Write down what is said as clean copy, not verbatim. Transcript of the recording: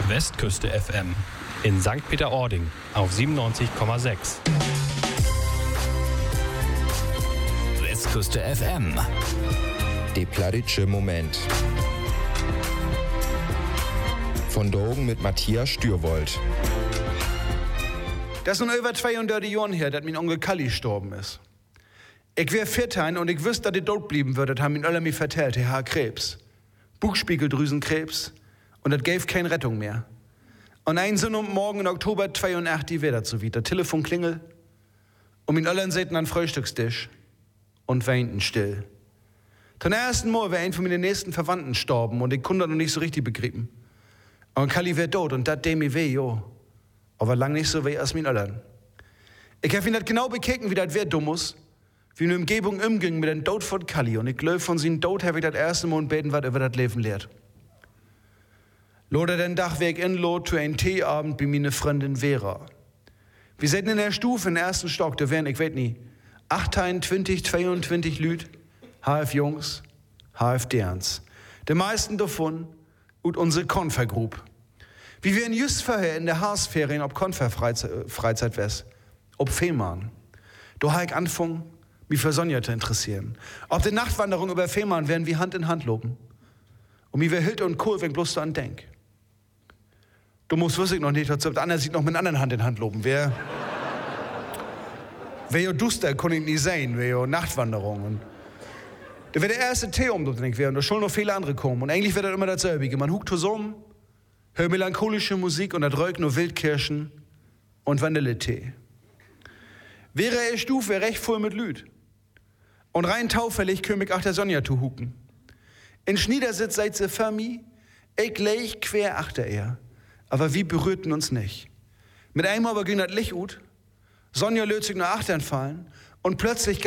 Westküste FM in St. Peter-Ording auf 97,6. Westküste FM. Der plattdeutsche Moment. Von Drogen mit Matthias Stürwold. Das ist nun über 32 Jahre her, dass mein Onkel Kalli gestorben ist. Ich wär 14 und ich wüsste, dass er tot blieben würde, haben ihn alle mir vertellt, er hat Krebs. Bugspiegeldrüsenkrebs. Und das gäbe keine Rettung mehr. Und einen Morgen in Oktober 82 wäre das so wieder. Telefon klingelt. Und ihn alle säten an Frühstückstisch. Und weinten still. Zum ersten Mal wäre ein von meinen nächsten Verwandten gestorben und ich konnte das noch nicht so richtig begreifen. Und Kalli wär tot und das dem mir weh, jo. Aber lang nicht so weh als mein Öllern. Ich hab ihn das genau bekeken, wie das wär dummus, wie eine Umgebung umging mit dem Tod von Kalli. Und ich glaub, von seinem Tod hab ich das erste Mal beten, was über das Leben lehrt. Lode den Dach weg in Lot zu einem Teeabend bei meine Freundin Vera. Wir säten in der Stufe im ersten Stock, da wären, ich weiß nicht, 28, 22 Lüd, HF Jungs, HF Derns. Die meisten davon und unsere Konfergruppe. Wie wir in just vorher in der Haasferien ob Konferfreizeit wes, ob Fehmarn. Da habe ich angefangen, mich für Sonja zu interessieren. Auf der Nachtwanderung über Fehmarn werden wir Hand in Hand loben. Und wie wir Hild und Kohl, wenn bloß du an denk. Du musst wusste ich noch nicht, dass der andere sieht noch mit einer anderen Hand in Hand loben. Wer jo duster, kann ich nicht sehen, wer jo Nachtwanderung. Und da wäre der erste Tee und da sollen noch viele andere kommen. Und eigentlich wäre das immer dasselbe. Man huckt zusammen, hört melancholische Musik und da rögt nur Wildkirschen und Vanilletee. Wäre er Stufe, wäre recht voll mit Lüd. Und rein taufällig könnte ich auch der Sonja zu hucken. In Schniedersitz seid sie für mich, ich leg quer achter er. Aber wir berührten uns nicht. Mit einmal aber ging das Licht ut, Sonja löst sich nach achtern fallen und plötzlich